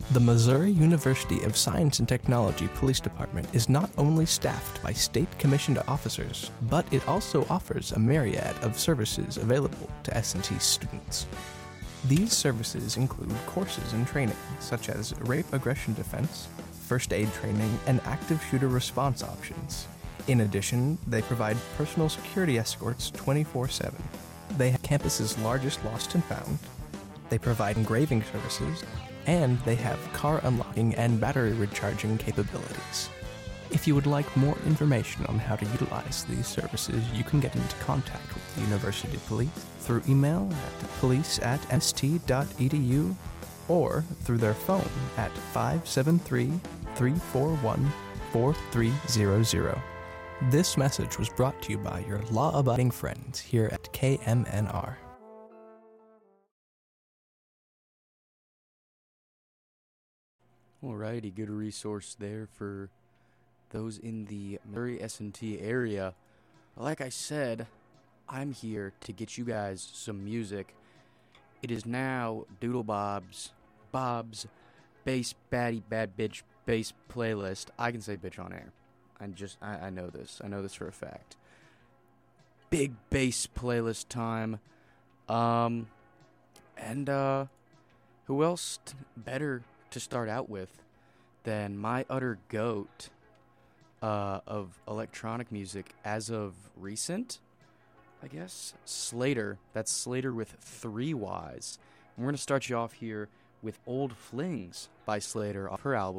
The Missouri University of Science and Technology Police Department is not only staffed by state-commissioned officers, but it also offers a myriad of services available to S&T students. These services include courses and training such as rape aggression defense, first aid training, and active shooter response options. In addition, they provide personal security escorts 24/7. They have campus's largest lost and found. They provide engraving services, and they have car unlocking and battery recharging capabilities. If you would like more information on how to utilize these services, you can get into contact with the University Police through email at police@st.edu or through their phone at 573-341-4300. This message was brought to you by your law-abiding friends here at KMNR. Alrighty, good resource there for those in the Missouri S&T area. Like I said, I'm here to get you guys some music. It is now Doodle Bob's Bass Baddie Bad Bitch Bass playlist. I can say bitch on air. I know this. I know this for a fact. Big bass playlist time. Who else better to start out with than my utter goat of electronic music as of recent, I guess, Slater. That's Slater with 3 Ys. And we're going to start you off here with Old Flings by Slater off her album